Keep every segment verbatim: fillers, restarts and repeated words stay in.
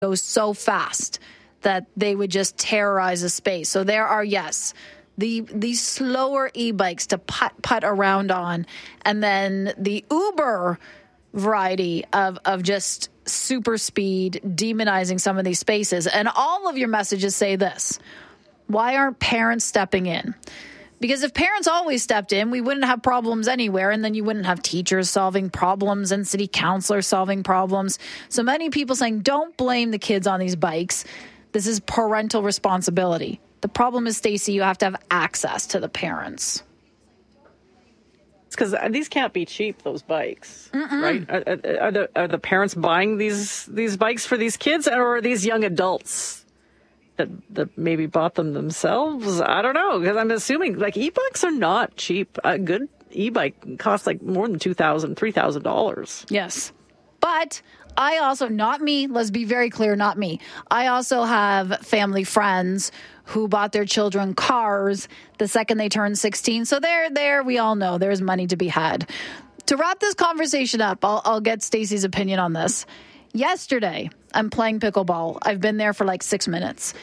go so fast that they would just terrorize a space. So there are, yes, the the slower e-bikes to putt putt around on, and then the Uber variety of of just super speed, demonizing some of these spaces. And all of your messages say this: why aren't parents stepping in? Because if parents always stepped in, we wouldn't have problems anywhere, and then you wouldn't have teachers solving problems and city councilors solving problems. So many people saying, don't blame the kids on these bikes. This is parental responsibility. The problem is, Stacey, you have to have access to the parents. It's because these can't be cheap, those bikes, Mm-mm. right? Are, are, the, are the parents buying these these bikes for these kids, or are these young adults that, that maybe bought them themselves? I don't know, because I'm assuming, like, e-bikes are not cheap. A good e-bike costs like more than two thousand dollars, three thousand dollars. Yes. But I also, not me, let's be very clear, not me. I also have family friends who bought their children cars the second they turned sixteen. So there, there, we all know there's money to be had. To wrap this conversation up, I'll, I'll get Stacey's opinion on this. Yesterday, I'm playing pickleball. I've been there for like six minutes.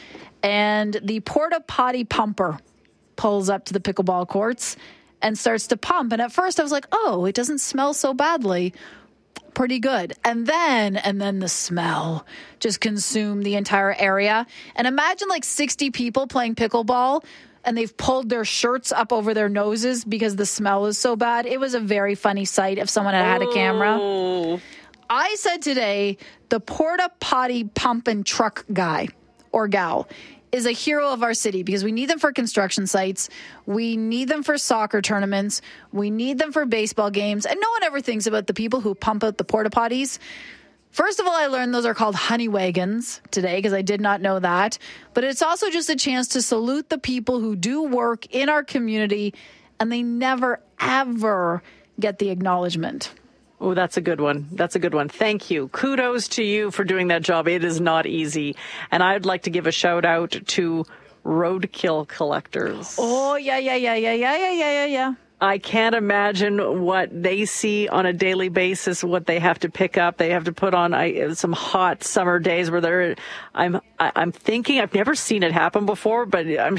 And the porta potty pumper pulls up to the pickleball courts and starts to pump. And at first I was like, oh, it doesn't smell so badly. Pretty good. And then, and then the smell just consumed the entire area. And imagine like sixty people playing pickleball, and they've pulled their shirts up over their noses because the smell is so bad. It was a very funny sight if someone had had a camera. Oh. I said today, the porta potty pump and truck guy or gal is a hero of our city, because we need them for construction sites. We need them for soccer tournaments. We need them for baseball games. And no one ever thinks about the people who pump out the porta potties. First of all, I learned those are called honey wagons today, because I did not know that. But it's also just a chance to salute the people who do work in our community, and they never, ever get the acknowledgement. Oh, that's a good one. That's a good one. Thank you. Kudos to you for doing that job. It is not easy. And I'd like to give a shout out to roadkill collectors. Oh, yeah, yeah, yeah, yeah, yeah, yeah, yeah, yeah, yeah. I can't imagine what they see on a daily basis, what they have to pick up. They have to put on I, some hot summer days where they're, I'm, I, I'm thinking, I've never seen it happen before, but I'm,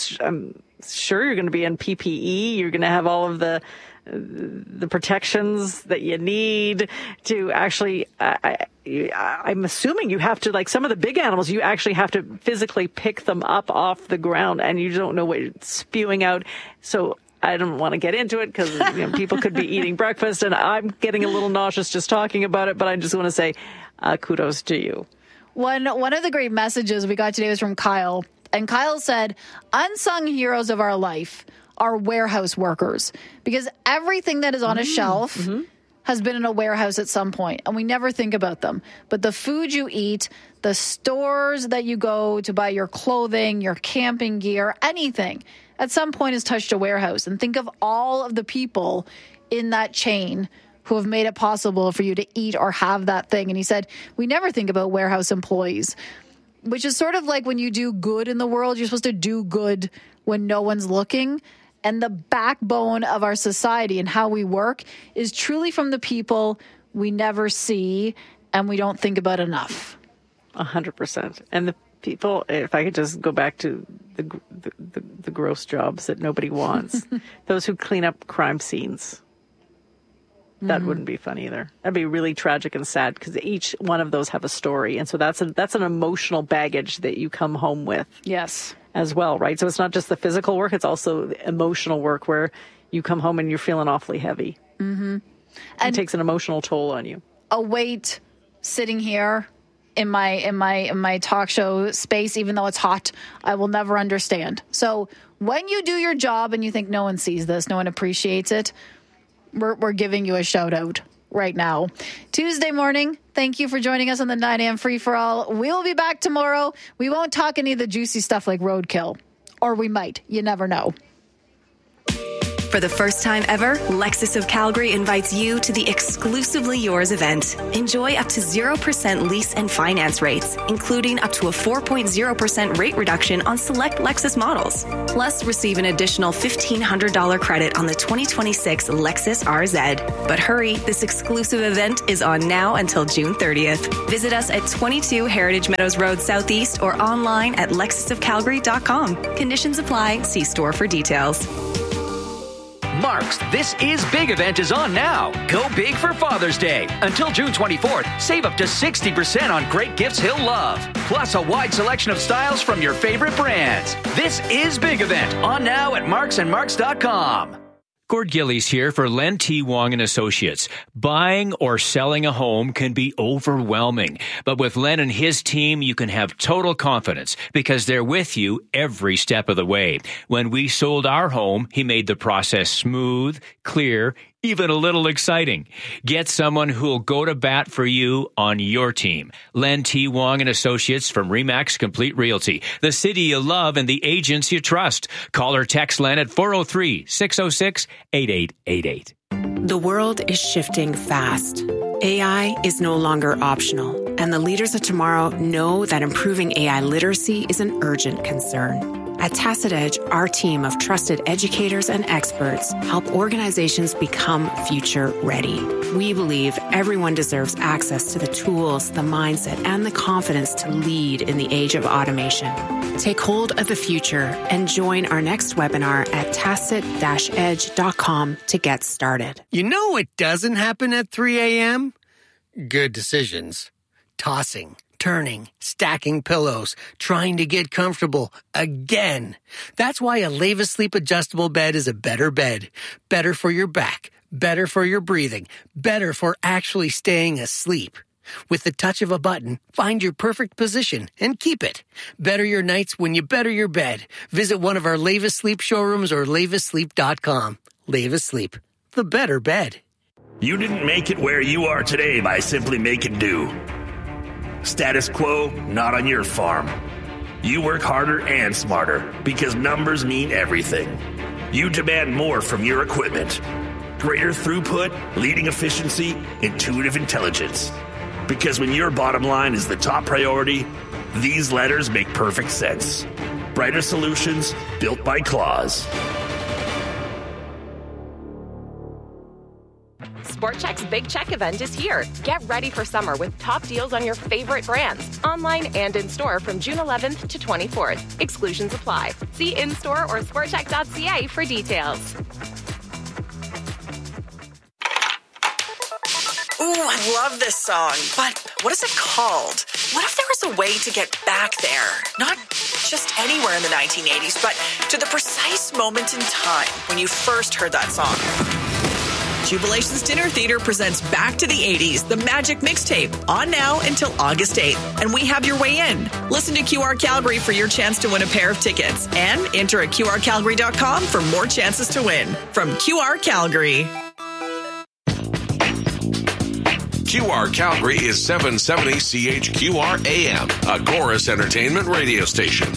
I'm sure you're going to be in P P E. You're going to have all of the, the protections that you need to actually, I, I, I'm assuming you have to, like some of the big animals, you actually have to physically pick them up off the ground, and you don't know what you're spewing out. So I don't want to get into it, because you know, people could be eating breakfast, and I'm getting a little nauseous just talking about it, but I just want to say uh, kudos to you. One, one of the great messages we got today was from Kyle, and Kyle said, unsung heroes of our life are warehouse workers, because everything that is on a mm-hmm. shelf mm-hmm. has been in a warehouse at some point, and we never think about them. But the food you eat, the stores that you go to buy your clothing, your camping gear, anything, at some point has touched a warehouse. And think of all of the people in that chain who have made it possible for you to eat or have that thing. And he said, we never think about warehouse employees, which is sort of like when you do good in the world, you're supposed to do good when no one's looking. And the backbone of our society and how we work is truly from the people we never see and we don't think about enough. A hundred percent. And the people, if I could just go back to the the, the, the gross jobs that nobody wants, those who clean up crime scenes. That mm-hmm. wouldn't be fun either. That'd be really tragic and sad, because each one of those have a story. And so that's a, that's an emotional baggage that you come home with. Yes. As well, right? So it's not just the physical work, it's also the emotional work where you come home and you're feeling awfully heavy. Mm-hmm. And it takes an emotional toll on you. A weight sitting here in my in my in my talk show space, even though it's hot, I will never understand. So when you do your job and you think no one sees this, no one appreciates it, we're we're giving you a shout out right now. Tuesday morning, thank you for joining us on the nine a.m. Free for All. We'll be back tomorrow. We won't talk any of the juicy stuff like roadkill. Or we might. You never know. For the first time ever, Lexus of Calgary invites you to the Exclusively Yours event. Enjoy up to zero percent lease and finance rates, including up to a four point zero percent rate reduction on select Lexus models. Plus, receive an additional fifteen hundred dollars credit on the twenty twenty-six Lexus R Z. But hurry, this exclusive event is on now until June thirtieth. Visit us at twenty-two Heritage Meadows Road Southeast or online at lexus of calgary dot com. Conditions apply. See store for details. Mark's This Is Big event is on now. Go big for Father's Day. Until June twenty-fourth, save up to sixty percent on great gifts he'll love. Plus a wide selection of styles from your favorite brands. This Is Big event on now at marks and marks dot com. Gord Gillies here for Len T. Wong and Associates. Buying or selling a home can be overwhelming, but with Len and his team, you can have total confidence because they're with you every step of the way. When we sold our home, he made the process smooth, clear, even a little exciting. Get someone who'll go to bat for you on your team. Len T. Wong and Associates from Remax Complete Realty. The city you love and the agents you trust. Call or text Len at four oh three, six oh six, eight eight eight eight. The world is shifting fast. A I is no longer optional, and the leaders of tomorrow know that improving A I literacy is an urgent concern. At Tacit Edge, our team of trusted educators and experts help organizations become future ready. We believe everyone deserves access to the tools, the mindset, and the confidence to lead in the age of automation. Take hold of the future and join our next webinar at tacit dash edge dot com to get started. You know what doesn't happen at three a.m.? Good decisions. Tossing, turning, stacking pillows, trying to get comfortable again. That's why a Leva Sleep adjustable bed is a better bed. Better for your back, better for your breathing, better for actually staying asleep. With the touch of a button, find your perfect position and keep it. Better your nights when you better your bed. Visit one of our Leva Sleep showrooms or leva sleep dot com. Leva Sleep, the better bed. You didn't make it where you are today by simply making do. Status quo, not on your farm. You work harder and smarter because numbers mean everything. You demand more from your equipment. Greater throughput, leading efficiency, intuitive intelligence. Because when your bottom line is the top priority, these letters make perfect sense. Brighter solutions built by Claws. Sport Chek's Big Check event is here. Get ready for summer with top deals on your favorite brands, online and in-store from June eleventh to twenty-fourth. Exclusions apply. See in-store or sport chek dot c a for details. Ooh, I love this song, but what is it called? What if there was a way to get back there? Not just anywhere in the nineteen eighties, but to the precise moment in time when you first heard that song. Jubilations Dinner Theater presents Back to the eighties, the Magic Mixtape, on now until August eighth. And we have your way in. Listen to Q R Calgary for your chance to win a pair of tickets. And enter at q r calgary dot com for more chances to win. From Q R Calgary. Q R Calgary is seven seventy C H Q R A M, a Chorus Entertainment radio station.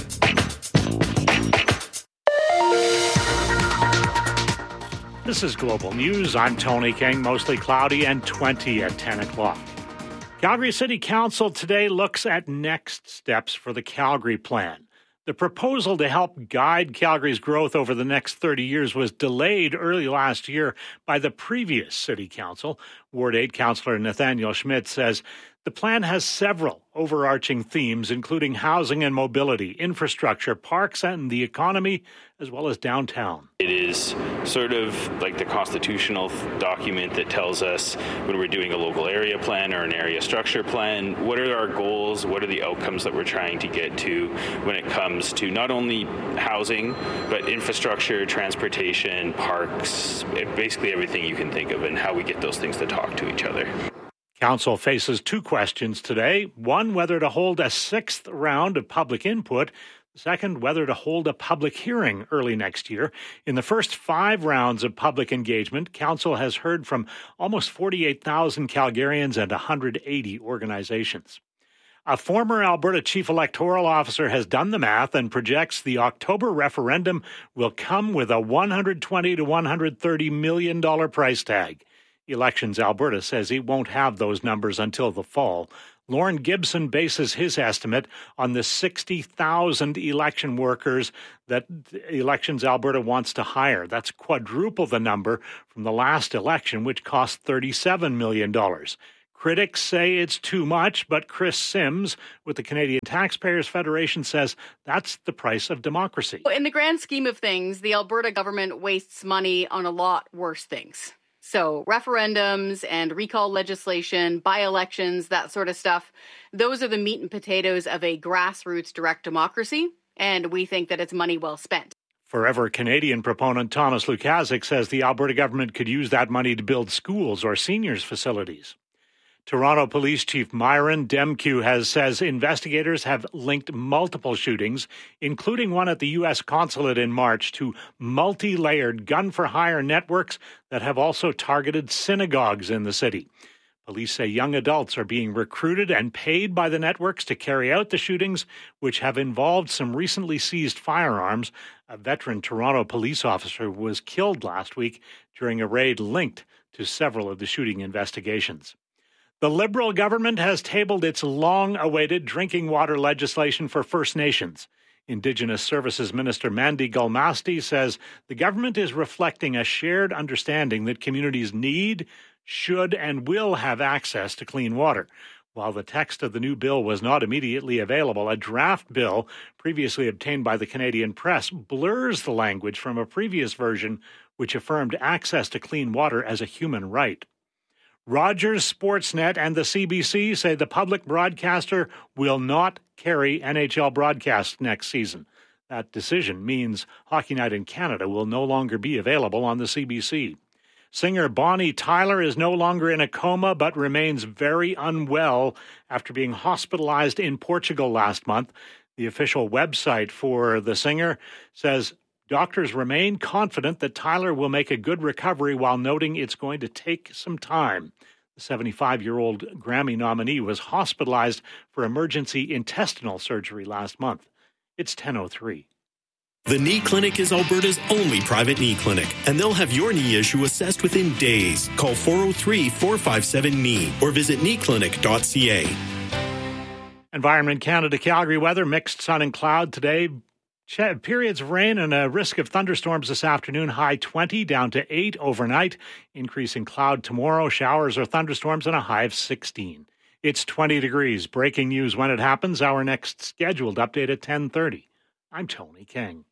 This is Global News. I'm Tony King. Mostly cloudy and twenty at ten o'clock. Calgary City Council today looks at next steps for the Calgary Plan. The proposal to help guide Calgary's growth over the next thirty years was delayed early last year by the previous City Council. Ward eight Councillor Nathaniel Schmidt says the plan has several overarching themes, including housing and mobility, infrastructure, parks, and the economy, as well as downtown. It is sort of like the constitutional document that tells us when we're doing a local area plan or an area structure plan, what are our goals, what are the outcomes that we're trying to get to when it comes to not only housing, but infrastructure, transportation, parks, basically everything you can think of, and how we get those things to talk to each other. Council faces two questions today. One, whether to hold a sixth round of public input. Second, whether to hold a public hearing early next year. In the first five rounds of public engagement, Council has heard from almost forty-eight thousand Calgarians and one hundred eighty organizations. A former Alberta chief electoral officer has done the math and projects the October referendum will come with a one hundred twenty to one hundred thirty million dollars price tag. Elections Alberta says he won't have those numbers until the fall. Lauren Gibson bases his estimate on the sixty thousand election workers that Elections Alberta wants to hire. That's quadruple the number from the last election, which cost thirty-seven million dollars. Critics say it's too much, but Chris Sims with the Canadian Taxpayers Federation says that's the price of democracy. In the grand scheme of things, the Alberta government wastes money on a lot worse things. So referendums and recall legislation, by-elections, that sort of stuff, those are the meat and potatoes of a grassroots direct democracy, and we think that it's money well spent. Forever Canadian proponent Thomas Lukaszuk says the Alberta government could use that money to build schools or seniors' facilities. Toronto Police Chief Myron Demkiw has says investigators have linked multiple shootings, including one at the U S consulate in March, to multi-layered gun-for-hire networks that have also targeted synagogues in the city. Police say young adults are being recruited and paid by the networks to carry out the shootings, which have involved some recently seized firearms. A veteran Toronto police officer was killed last week during a raid linked to several of the shooting investigations. The Liberal government has tabled its long-awaited drinking water legislation for First Nations. Indigenous Services Minister Mandy Gulmasti says the government is reflecting a shared understanding that communities need, should, and will have access to clean water. While the text of the new bill was not immediately available, a draft bill previously obtained by the Canadian Press blurs the language from a previous version which affirmed access to clean water as a human right. Rogers, Sportsnet, and the C B C say the public broadcaster will not carry N H L broadcasts next season. That decision means Hockey Night in Canada will no longer be available on the C B C. Singer Bonnie Tyler is no longer in a coma but remains very unwell after being hospitalized in Portugal last month. The official website for the singer says doctors remain confident that Tyler will make a good recovery while noting it's going to take some time. The seventy-five-year-old Grammy nominee was hospitalized for emergency intestinal surgery last month. It's ten oh three. The Knee Clinic is Alberta's only private knee clinic, and they'll have your knee issue assessed within days. Call four oh three, four five seven, K N E E or visit knee clinic dot c a. Environment Canada Calgary weather, mixed sun and cloud today. Periods of rain and a risk of thunderstorms this afternoon, high twenty, down to eight overnight. Increasing cloud tomorrow, showers or thunderstorms, and a high of sixteen. It's twenty degrees. Breaking news when it happens. Our next scheduled update at ten thirty. I'm Tony King.